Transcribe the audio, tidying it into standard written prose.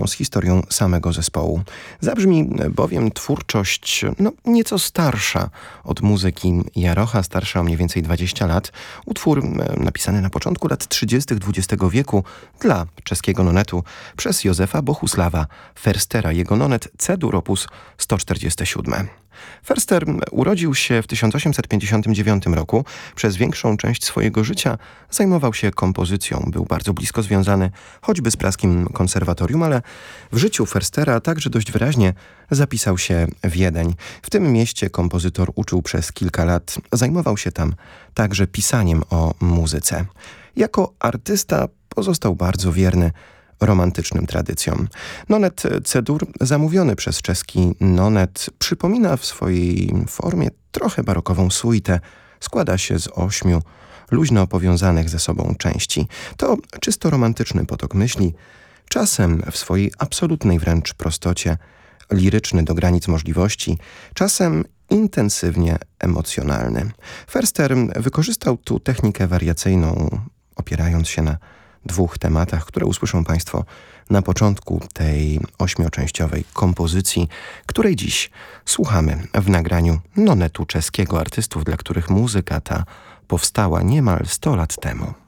z historią samego zespołu. Zabrzmi bowiem twórczość nieco starsza od muzyki Jarocha, starsza o mniej więcej 20 lat. Utwór napisany na początku lat 30. XX wieku dla czeskiego nonetu przez Józefa Bohusława Förstera. Jego nonet C-dur op. 147. Förster urodził się w 1859 roku. Przez większą część swojego życia zajmował się kompozycją. Był bardzo blisko związany choćby z praskim konserwatorium, ale w życiu Förstera także dość wyraźnie zapisał się Wiedeń. W tym mieście kompozytor uczył przez kilka lat. Zajmował się tam także pisaniem o muzyce. Jako artysta pozostał bardzo wierny romantycznym tradycjom. Nonet C-dur, zamówiony przez czeski nonet, przypomina w swojej formie trochę barokową suitę. Składa się z 8 luźno powiązanych ze sobą części. To czysto romantyczny potok myśli, czasem w swojej absolutnej wręcz prostocie, liryczny do granic możliwości, czasem intensywnie emocjonalny. Förster wykorzystał tu technikę wariacyjną, opierając się na 2 tematach, które usłyszą Państwo na początku tej 8-częściowej kompozycji, której dziś słuchamy w nagraniu nonetu czeskiego artystów, dla których muzyka ta powstała niemal 100 lat temu.